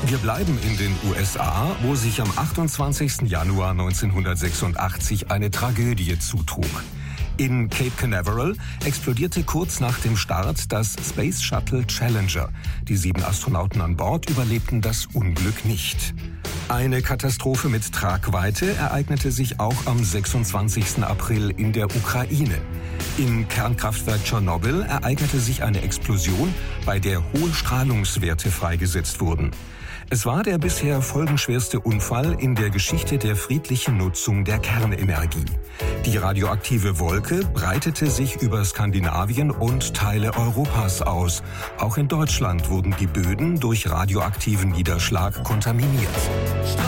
Wir bleiben in den USA, wo sich am 28. Januar 1986 eine Tragödie zutrug. In Cape Canaveral explodierte kurz nach dem Start das Space Shuttle Challenger. Die 7 Astronauten an Bord überlebten das Unglück nicht. Eine Katastrophe mit Tragweite ereignete sich auch am 26. April in der Ukraine. Im Kernkraftwerk Tschernobyl ereignete sich eine Explosion, bei der hohe Strahlungswerte freigesetzt wurden. Es war der bisher folgenschwerste Unfall in der Geschichte der friedlichen Nutzung der Kernenergie. Die radioaktive Wolke breitete sich über Skandinavien und Teile Europas aus. Auch in Deutschland wurden die Böden durch radioaktiven Niederschlag kontaminiert.